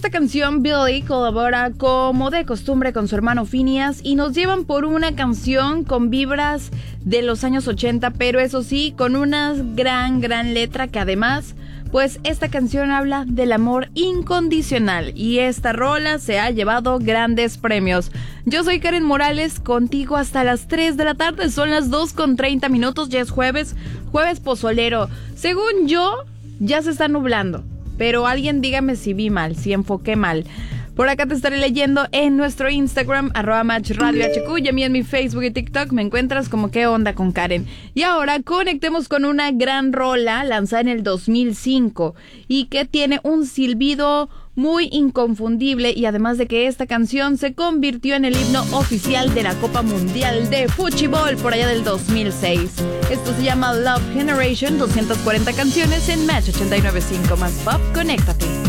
esta canción Billy colabora como de costumbre con su hermano Phineas y nos llevan por una canción con vibras de los años 80, pero eso sí, con una gran letra que además, pues esta canción habla del amor incondicional y esta rola se ha llevado grandes premios. Yo soy Karen Morales, contigo hasta las 3 de la tarde, son las 2:30, ya es jueves pozolero. Según yo, ya se está nublando, pero alguien dígame si vi mal, si enfoqué mal. Por acá te estaré leyendo en nuestro Instagram, @MatchRadioHQ, y a mí en mi Facebook y TikTok me encuentras como ¿Qué onda con Karen? Y ahora conectemos con una gran rola lanzada en el 2005 y que tiene un silbido muy inconfundible, y además de que esta canción se convirtió en el himno oficial de la Copa Mundial de Fútbol por allá del 2006. Esto se llama Love Generation, 240 canciones en Match 89.5 más Pop. Conéctate.